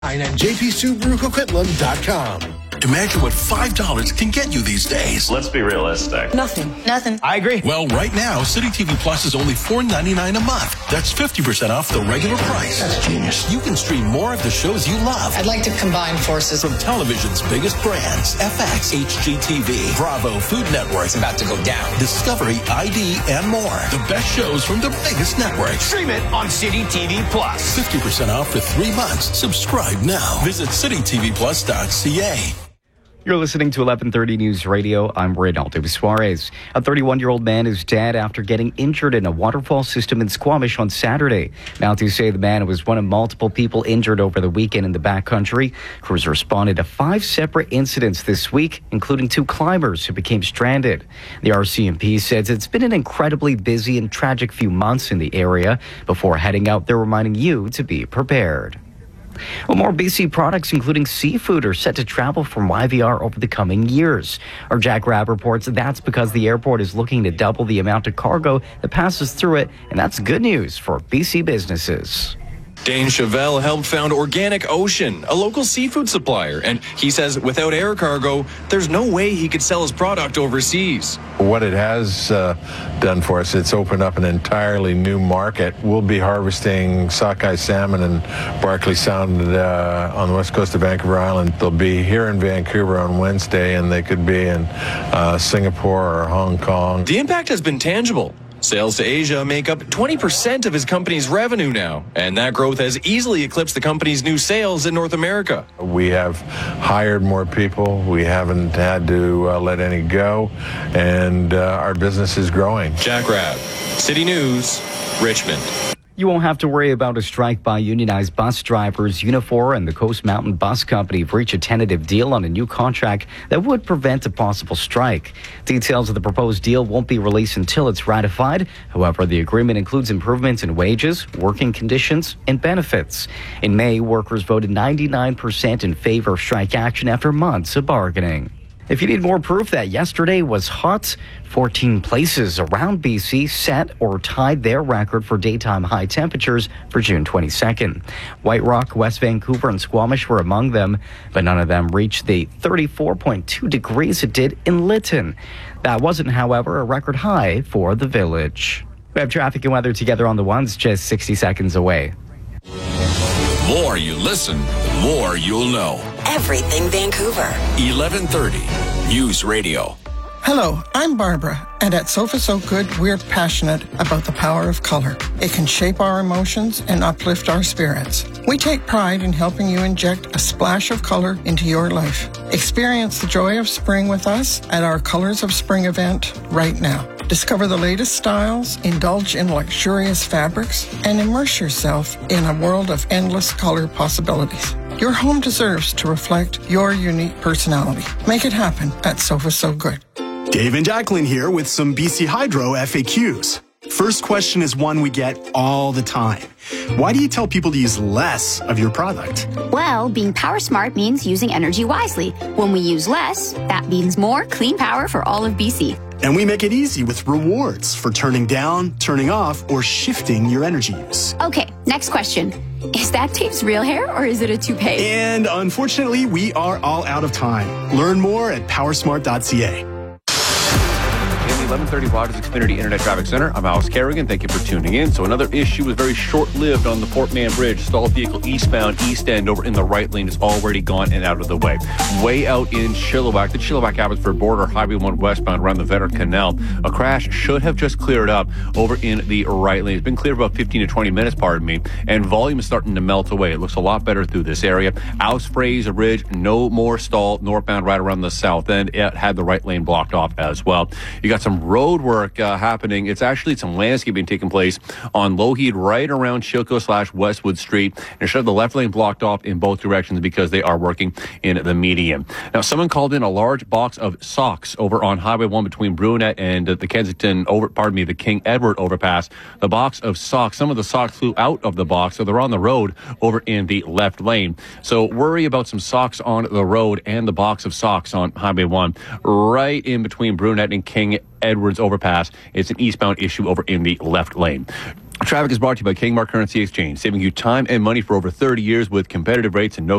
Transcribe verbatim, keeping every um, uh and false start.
And J P Subaru Coquitlam dot com. Imagine what five dollars can get you these days. Let's be realistic. Nothing. Nothing. I agree. Well, right now, City T V Plus is only four ninety-nine a month. That's fifty percent off the regular price. That's genius. You can stream more of the shows you love. I'd like to combine forces. From television's biggest brands, F X, H G T V, Bravo, Food Network. It's about to go down. Discovery, I D, and more. The best shows from the biggest networks. Stream it on City T V Plus. fifty percent off for three months. Subscribe now. Visit city t v plus dot c a. You're listening to eleven thirty News Radio. I'm Reynaldo Suarez. A thirty-one-year-old man is dead after getting injured in a waterfall system in Squamish on Saturday. Mounties say the man was one of multiple people injured over the weekend in the backcountry. Crews responded to five separate incidents this week, including two climbers who became stranded. The R C M P says it's been an incredibly busy and tragic few months in the area. Before heading out, they're reminding you to be prepared. Well, more B C products, including seafood, are set to travel from Y V R over the coming years. Our Jack Rabb reports that's because the airport is looking to double the amount of cargo that passes through it, and that's good news for B C businesses. Dane Chevelle helped found Organic Ocean, a local seafood supplier, and he says without air cargo, there's no way he could sell his product overseas. What it has uh, done for us, it's opened up an entirely new market. We'll be harvesting sockeye salmon in Barkley Sound uh, on the west coast of Vancouver Island. They'll be here in Vancouver on Wednesday, and they could be in uh, Singapore or Hong Kong. The impact has been tangible. Sales to Asia make up twenty percent of his company's revenue now, and that growth has easily eclipsed the company's new sales in North America. We have hired more people. We haven't had to uh, let any go, and uh, our business is growing. Jack Rabb, City News, Richmond. You won't have to worry about a strike by unionized bus drivers. Unifor and the Coast Mountain Bus Company have reached a tentative deal on a new contract that would prevent a possible strike. Details of the proposed deal won't be released until it's ratified. However, the agreement includes improvements in wages, working conditions, and benefits. In May, workers voted ninety-nine percent in favor of strike action after months of bargaining. If you need more proof that yesterday was hot, fourteen places around B C set or tied their record for daytime high temperatures for June twenty-second. White Rock, West Vancouver, and Squamish were among them, but none of them reached the thirty-four point two degrees it did in Lytton. That wasn't, however, a record high for the village. We have traffic and weather together on the ones just sixty seconds away. The more you listen, the more you'll know. Everything Vancouver. eleven thirty News Radio. Hello, I'm Barbara, and at Sofa So Good, we're passionate about the power of color. It can shape our emotions and uplift our spirits. We take pride in helping you inject a splash of color into your life. Experience the joy of spring with us at our Colors of Spring event right now. Discover the latest styles, indulge in luxurious fabrics, and immerse yourself in a world of endless color possibilities. Your home deserves to reflect your unique personality. Make it happen at Sofa So Good. Dave and Jacqueline here with some B C Hydro F A Qs. First question is one we get all the time. Why do you tell people to use less of your product? Well, being power smart means using energy wisely. When we use less, that means more clean power for all of B C. And we make it easy with rewards for turning down, turning off, or shifting your energy use. Okay, next question. Is that Dave's real hair or is it a toupee? And unfortunately, we are all out of time. Learn more at powersmart dot c a. eleven thirty Rogers Xfinity Internet Traffic Center. I'm Alex Kerrigan. Thank you for tuning in. So another issue was very short-lived on the Fort Mann Bridge. Stalled vehicle eastbound, east end over in the right lane is already gone and out of the way. Way out in Chilliwack, the Chilliwack-Abbotsford border, Highway one westbound around the Vetter Canal. A crash should have just cleared up over in the right lane. It's been cleared for about fifteen to twenty minutes, pardon me, and volume is starting to melt away. It looks a lot better through this area. Ouse Fraser Ridge, no more stall northbound right around the south end. It had the right lane blocked off as well. You got some road work uh, happening. It's actually some landscaping taking place on Lougheed right around Chilco slash Westwood Street. And should have the left lane blocked off in both directions because they are working in the median. Now, someone called in a large box of socks over on Highway one between Brunette and uh, the Kensington, over, pardon me, the King Edward overpass. The box of socks, some of the socks flew out of the box, so they're on the road over in the left lane. So worry about some socks on the road and the box of socks on Highway one right in between Brunette and King Edwards overpass. It's an eastbound issue over in the left lane. Traffic is brought to you by Kingmark Currency Exchange, saving you time and money for over thirty years with competitive rates and no